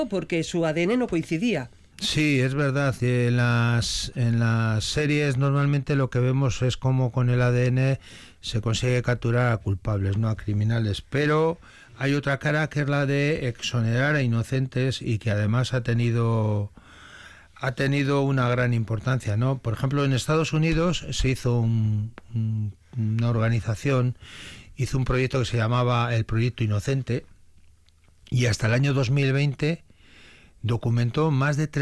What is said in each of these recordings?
¿no? Porque su ADN no coincidía. Sí, es verdad. En las series normalmente lo que vemos es cómo con el ADN se consigue capturar a culpables, no a criminales. Pero hay otra cara que es la de exonerar a inocentes y que además ha tenido una gran importancia, ¿no? Por ejemplo, en Estados Unidos se hizo una organización, hizo un proyecto que se llamaba el Proyecto Inocente y hasta el año 2020 documentó más de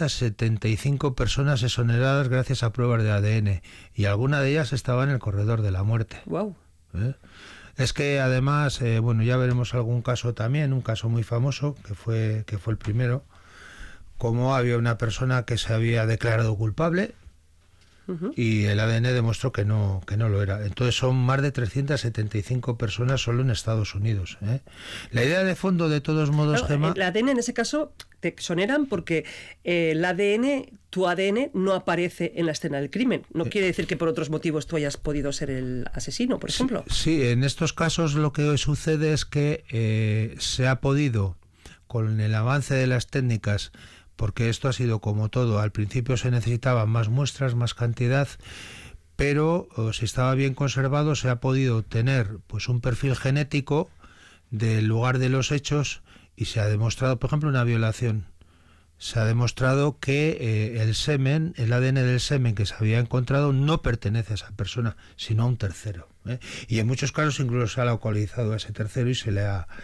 375 personas exoneradas gracias a pruebas de ADN y alguna de ellas estaba en el corredor de la muerte. Wow. Es que además, bueno, ya veremos algún caso también, un caso muy famoso que fue el primero, como había una persona que se había declarado culpable y el ADN demostró que no lo era. Entonces son más de 375 personas solo en Estados Unidos. La idea de fondo, de todos modos, claro, Gemma... el ADN en ese caso te exoneran porque tu ADN no aparece en la escena del crimen. No quiere decir que por otros motivos tú hayas podido ser el asesino, por ejemplo. Sí, en estos casos lo que sucede es que se ha podido, con el avance de las técnicas, porque esto ha sido como todo, al principio se necesitaban más muestras, más cantidad, pero si estaba bien conservado se ha podido obtener pues un perfil genético del lugar de los hechos y se ha demostrado, por ejemplo, una violación. Se ha demostrado que el ADN del semen que se había encontrado no pertenece a esa persona, sino a un tercero. Y en muchos casos incluso se ha localizado a ese tercero y se le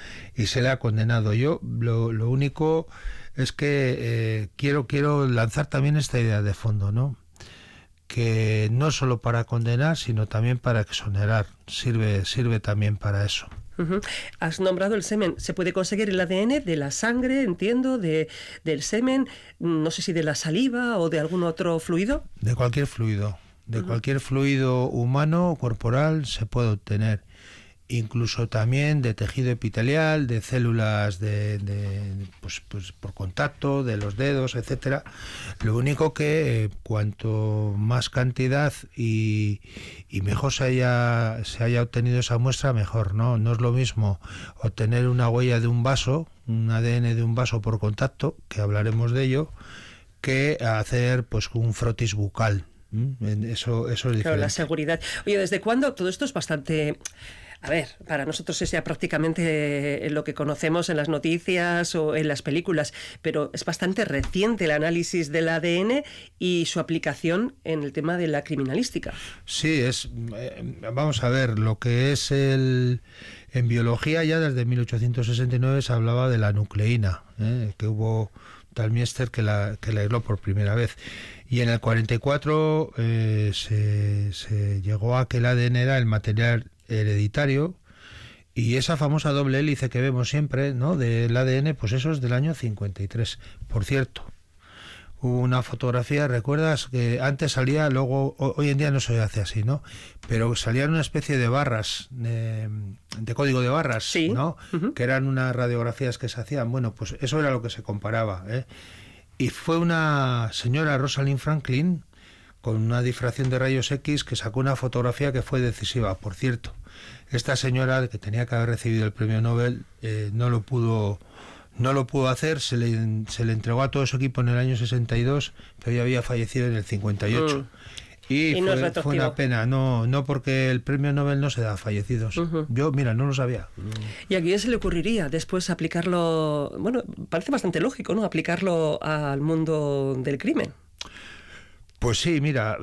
ha condenado. Yo lo único es que quiero lanzar también esta idea de fondo, ¿no? Que no solo para condenar, sino también para exonerar. Sirve también para eso. Has nombrado el semen. ¿Se puede conseguir el ADN de la sangre, entiendo, del semen, no sé si de la saliva o de algún otro fluido? De cualquier fluido. De cualquier fluido humano o corporal se puede obtener. Incluso también de tejido epitelial, de células pues por contacto, de los dedos, etcétera. Lo único que cuanto más cantidad y mejor se haya obtenido esa muestra, mejor, ¿no? No es lo mismo obtener una huella de un vaso, un ADN de un vaso por contacto, que hablaremos de ello, que hacer pues un frotis bucal. Eso es diferente. Claro, la seguridad. Oye, ¿desde cuándo? Todo esto es bastante... A ver, para nosotros es ya prácticamente lo que conocemos en las noticias o en las películas, pero es bastante reciente el análisis del ADN y su aplicación en el tema de la criminalística. Sí, vamos a ver, lo que es en biología ya desde 1869 se hablaba de la nucleína, que hubo tal Miester que la aisló por primera vez. Y en el 44 se llegó a que el ADN era el material hereditario y esa famosa doble hélice que vemos siempre, ¿no?, del ADN, pues eso es del año 53. Por cierto, hubo una fotografía, ¿recuerdas? Que antes salía, luego, hoy en día no se hace así, ¿no? Pero salían una especie de barras, de código de barras, sí, ¿no? Que eran unas radiografías que se hacían. Bueno, pues eso era lo que se comparaba, Y fue una señora, Rosalind Franklin, con una difracción de rayos X, que sacó una fotografía que fue decisiva. Por cierto, esta señora, que tenía que haber recibido el premio Nobel, no lo pudo hacer, se le entregó a todo su equipo en el año 62, pero ella había fallecido en el 58. Y fue una pena, no porque el premio Nobel no se da a fallecidos. Yo, mira, no lo sabía. ¿Y a quién se le ocurriría después aplicarlo? Bueno, parece bastante lógico, ¿no?, aplicarlo al mundo del crimen. Pues sí, mira,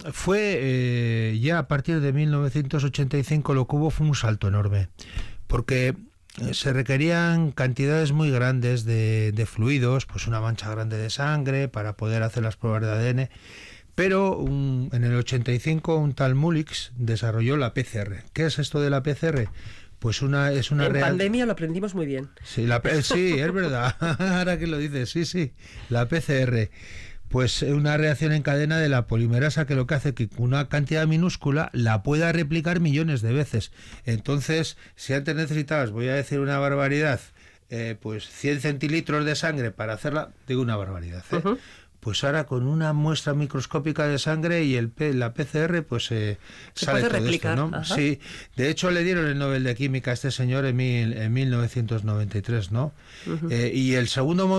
fue ya a partir de 1985 lo que hubo fue un salto enorme, porque se requerían cantidades muy grandes de fluidos, pues una mancha grande de sangre para poder hacer las pruebas de ADN, pero en el 85 un tal Mulix desarrolló la PCR. ¿Qué es esto de la PCR? Pues es una en pandemia lo aprendimos muy bien. Sí, sí, es verdad, ahora que lo dices, sí, la PCR. Pues una reacción en cadena de la polimerasa que lo que hace que una cantidad minúscula la pueda replicar millones de veces. Entonces, si antes necesitabas, voy a decir una barbaridad, pues 100 centilitros de sangre para hacerla, digo una barbaridad, pues ahora con una muestra microscópica de sangre y la PCR, pues sale puede replicar, todo esto, ¿no? Sí, de hecho le dieron el Nobel de Química a este señor en 1993, ¿no? Y el segundo